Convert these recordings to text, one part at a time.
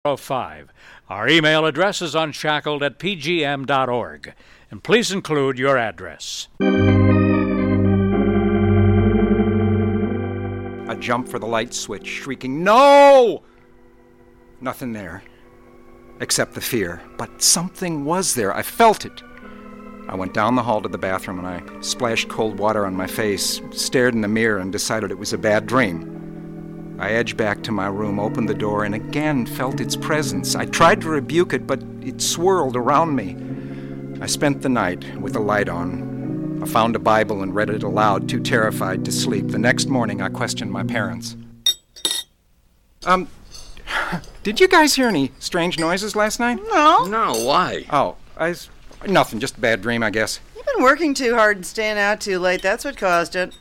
05. Our email address is unshackled@pgm.org. And please include your address. I jumped for the light switch, shrieking, "No!" Nothing there, except the fear. But something was there. I felt it. I went down the hall to the bathroom and I splashed cold water on my face, stared in the mirror and decided it was a bad dream. I edged back to my room, opened the door, and again felt its presence. I tried to rebuke it, but it swirled around me. I spent the night with the light on. I found a Bible and read it aloud, too terrified to sleep. The next morning, I questioned my parents. Did you guys hear any strange noises last night? No. No, why? Oh, nothing, just a bad dream, I guess. You've been working too hard and staying out too late. That's what caused it.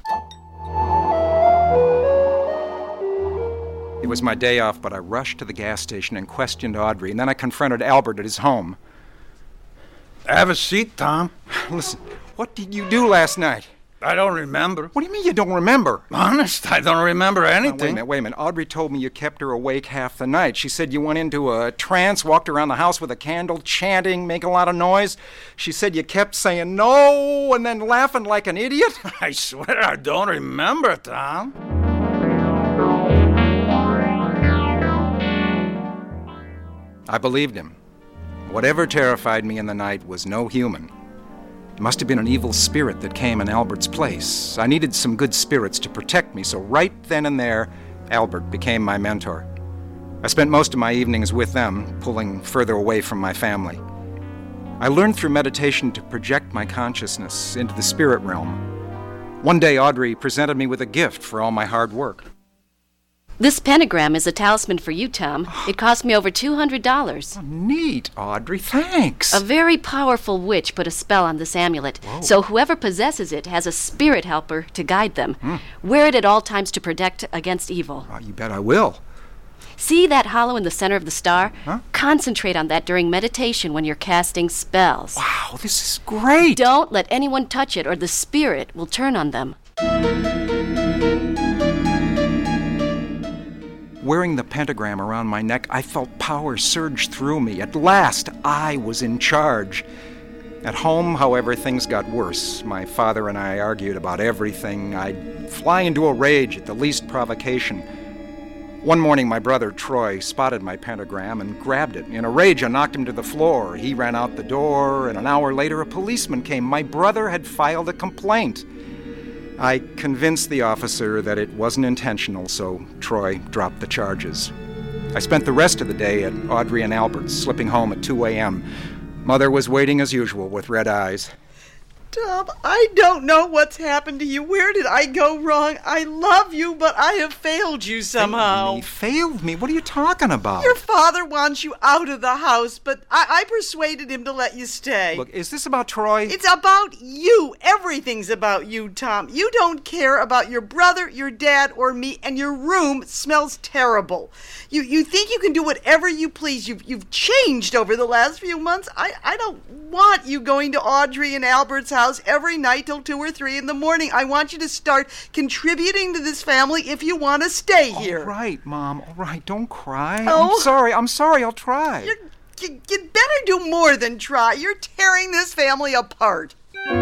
It was my day off, but I rushed to the gas station and questioned Audrey, and then I confronted Albert at his home. Have a seat, Tom. Listen, what did you do last night? I don't remember. What do you mean you don't remember? Honest, I don't remember anything. Wait a minute. Audrey told me you kept her awake half the night. She said you went into a trance, walked around the house with a candle, chanting, making a lot of noise. She said you kept saying no and then laughing like an idiot. I swear I don't remember, Tom. I believed him. Whatever terrified me in the night was no human. It must have been an evil spirit that came in Albert's place. I needed some good spirits to protect me, so right then and there, Albert became my mentor. I spent most of my evenings with them, pulling further away from my family. I learned through meditation to project my consciousness into the spirit realm. One day, Audrey presented me with a gift for all my hard work. This pentagram is a talisman for you, Tom. It cost me over $200. Oh, neat, Audrey. Thanks. A very powerful witch put a spell on this amulet, so whoever possesses it has a spirit helper to guide them. Wear it at all times to protect against evil. Oh, you bet I will. See that hollow in the center of the star? Huh? Concentrate on that during meditation when you're casting spells. Wow, this is great. Don't let anyone touch it or the spirit will turn on them. Wearing the pentagram around my neck, I felt power surge through me. At last, I was in charge. At home, however, things got worse. My father and I argued about everything. I'd fly into a rage at the least provocation. One morning, my brother, Troy, spotted my pentagram and grabbed it. In a rage, I knocked him to the floor. He ran out the door, and an hour later, a policeman came. My brother had filed a complaint. I convinced the officer that it wasn't intentional, so Troy dropped the charges. I spent the rest of the day at Audrey and Albert's, slipping home at 2 a.m. Mother was waiting as usual with red eyes. Tom, I don't know what's happened to you. Where did I go wrong? I love you, but I have failed you somehow. Failed me? What are you talking about? Your father wants you out of the house, but I persuaded him to let you stay. Look, is this about Troy? It's about you. Everything's about you, Tom. You don't care about your brother, your dad, or me, and your room smells terrible. You think you can do whatever you please. You've changed over the last few months. I don't want you going to Audrey and Albert's house every night till 2 or 3 in the morning. I want you to start contributing to this family if you want to stay here. All right, Mom. All right, don't cry. Oh. I'm sorry. I'll try. You'd better do more than try. You're tearing this family apart.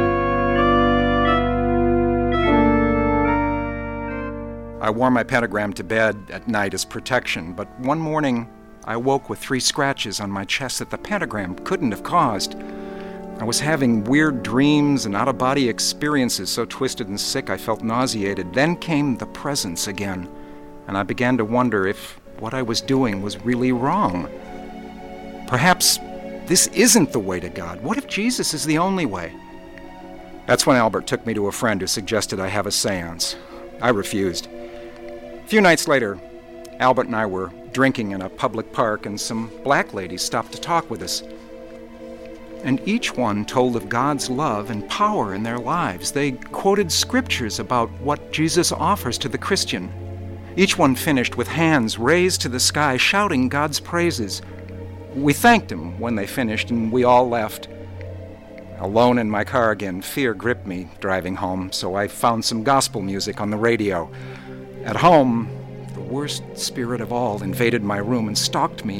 I wore my pentagram to bed at night as protection, but one morning I woke with 3 scratches on my chest that the pentagram couldn't have caused. I was having weird dreams and out-of-body experiences, so twisted and sick I felt nauseated. Then came the presence again, and I began to wonder if what I was doing was really wrong. Perhaps this isn't the way to God. What if Jesus is the only way? That's when Albert took me to a friend who suggested I have a seance. I refused. A few nights later, Albert and I were drinking in a public park, and some black ladies stopped to talk with us. And each one told of God's love and power in their lives. They quoted scriptures about what Jesus offers to the Christian. Each one finished with hands raised to the sky, shouting God's praises. We thanked him when they finished, and we all left. Alone in my car again, fear gripped me driving home, so I found some gospel music on the radio. At home, the worst spirit of all invaded my room and stalked me